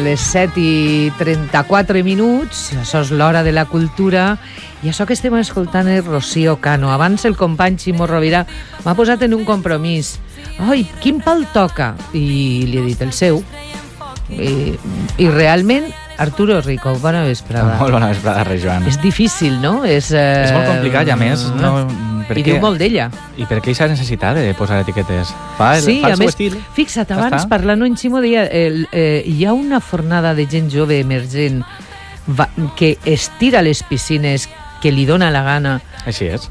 les 7:34, això és l'hora de la cultura, i això que estem escoltant és Rocío Cano. Abans el company Ximo Rovira m'ha posat en un compromís. Ai, quin pal toca? I li he dit el seu. I realment, Arturo Rico, bona vesprada. Molt bona vesprada, Rei Joan. És difícil, no? És molt complicat, i a més... I diu molt d'ella. I per què aquesta necessitat de posar etiquetes? Sí, a més, fixa't, abans parlant en Ximo deia hi ha una fornada de gent jove emergent que estira les piscines, que li dona la gana. Així és.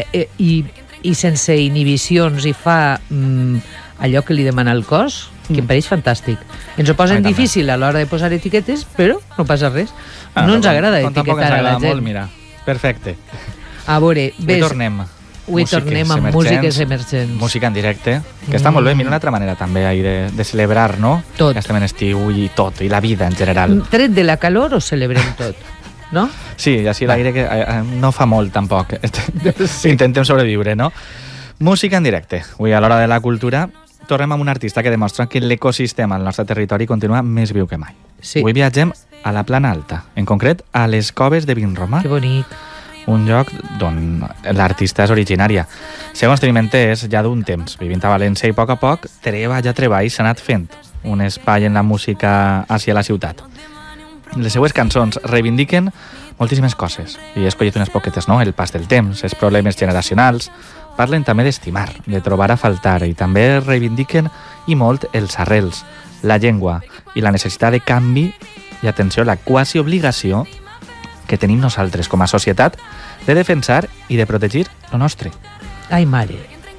I sense inhibicions, i fa allò que li demana el cos, que em pareix fantàstic. Ens ho posen difícil a l'hora de posar etiquetes, però no passa res. No ens agrada etiquetar a la gent. Molt, mira. Perfecte. A veure, Avui tornem amb músiques emergents. Música en directe, que està molt bé. Mira una altra manera també de celebrar, no? Tot. Que estem en estiu i tot, i la vida en general. Tret de la calor ho celebrem tot, no? Sí, i així l'aire que no fa molt tampoc. Intentem sobreviure, no? Música en directe. Avui a l'hora de la cultura tornem amb un artista que demostra que l'ecosistema al nostre territori continua més viu que mai. Sí. Avui viatgem a la Plana Alta, en concret a les Coves de Vinromà. Que bonic. Un lloc d'on l'artista és originària. Segons tenim entès, ja d'un temps, vivint a València, i a poc, treball s'ha anat fent un espai en la música hacia la ciutat. Les seues cançons reivindiquen moltíssimes coses, i he escollit unes poquetes, no? El pas del temps, els problemes generacionals, parlen també d'estimar, de trobar a faltar, i també reivindiquen i molt els arrels, la llengua i la necessitat de canvi i, atenció, la quasi obligació que tenim nosaltres com a societat de defensar i de protegir lo nostre. Ai, mare.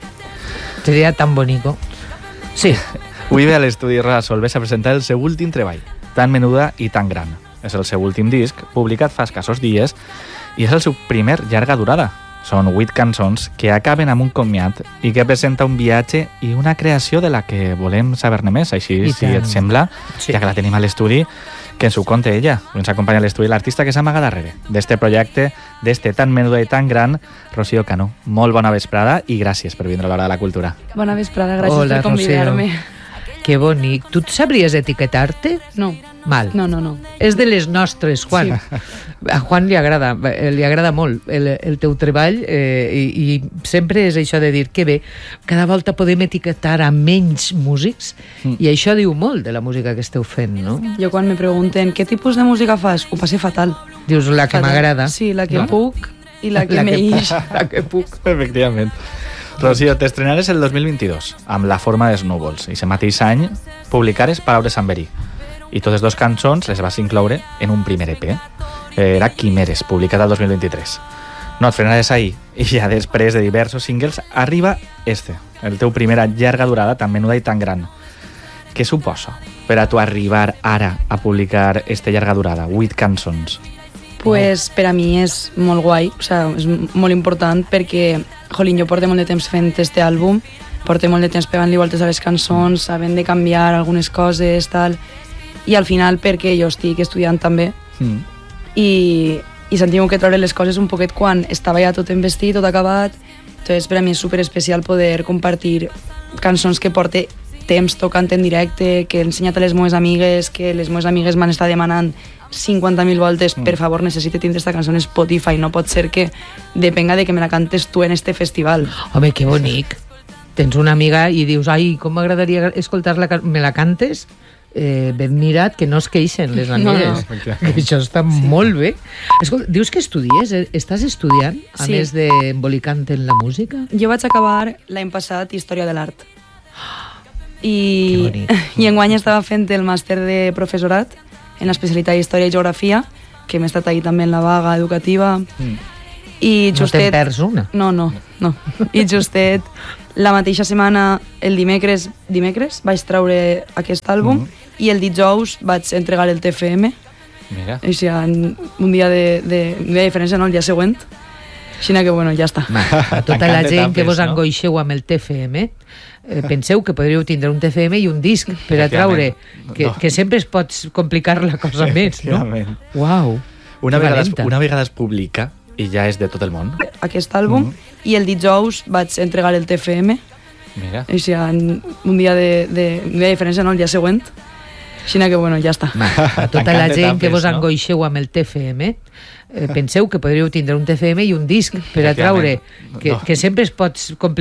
Seria tan bonico. Sí. Avui ve a l'estudi Rosa Solves a presentar el seu últim treball, tan menuda i tan gran. És el seu últim disc, publicat fa escassos dies, i és el seu primer llarga durada. Són 8 cançons que acaben amb un comiat i que presenta un viatge i una creació de la que volem saber-ne més. Així, si et sembla, ja que la tenim a l'estudi, que ens ho conte ella. Ens acompanya a l'estudi l'artista que s'amaga darrere d'este projecte, d'este tan menuda i tan gran, Rocío Cano. Molt bona vesprada i gràcies per vindre a l'hora de la cultura. Bona vesprada, gràcies per convidar-me. Que bonic. Tu sabries etiquetar-te? No. Mal. No. És de les nostres, Juan. Sí. A Juan li agrada molt el teu treball i sempre és això de dir que bé, cada volta podem etiquetar a menys músics i això diu molt de la música que esteu fent, no? Jo quan me pregunten què tipus de música fas, ho passe fatal. Dius la que m'agrada. Sí, la que puc i la que m'eix. La que puc. Efectivament. Rocío, t'estrenares el 2022 amb La forma dels núvols i aquest mateix any publicares Paraules amb verí. I totes dues cançons les vas incloure en un primer EP. Era Quimeres, publicat el 2023. No et frenares ahir, i ja després de diversos singles arriba el teu primera llarga durada tan menuda i tan gran. Què suposa per a tu arribar ara a publicar llarga durada, 8 cançons? Pues per a mi és molt guai, o sigui, és molt important perquè, jolín, jo porto molt de temps fent este àlbum, porto molt de temps pegant-li voltes a les cançons, sabent de canviar algunes coses, tal, i al final perquè jo estic estudiant també i s'han tingut que treure les coses un poquet quan estava ja tot investit, tot acabat. Entonces per a mi és superespecial poder compartir cançons que porte temps tocant en directe, que he ensenyat a les meves amigues, que les meves amigues m'han estat demanant 50.000 voltes, per favor, necessito tindre esta cançó en Spotify, no pot ser que depenga de que me la cantes tu en este festival. Home, que bonic. Tens una amiga i dius, ai, com m'agradaria escoltar-la, me la cantes? Ben mirat, que no es queixen les amigues. No. Això està molt bé. Escolta, dius que estudies? Estàs estudiant, a més d'embolicant en la música? Jo vaig acabar l'any passat Història de l'Art. I enguany estava fent el màster de professorat en l'especialitat d'Història i Geografia, que m'he estat ahí també en la vaga educativa. I justet... No te'n perds una? No. I justet la mateixa setmana, el dimecres vaig treure aquest àlbum i el dijous vaig entregar el TFM. Mira. O sigui, un dia de diferència, no? El dia següent. Així que, bueno, ja està. A tota la gent que vos angoixeu amb el TFM, penseu que podríeu tindre un TFM i un disc per a traure, que sempre es pot complicar la cosa més, no? Uau. Una vegada es publica i ja és de tot el món. Aquest àlbum, i el dijous vaig entregar el TFM. Mira. O sigui, un dia de diferència, no? El dia següent. Així que, bueno, ja està. A tota la Tancant gent que etapes, vos no? angoixeu amb el TFM, penseu que podríeu tindre un TFM i un disc per a traure, Efectivament. que sempre es pot complicar